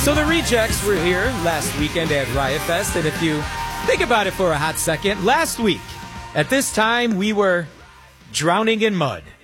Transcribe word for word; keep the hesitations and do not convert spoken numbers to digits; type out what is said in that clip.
So the Rejects were here last weekend at Riot Fest, and if you think about it for a hot second, last week at this time we were drowning in mud.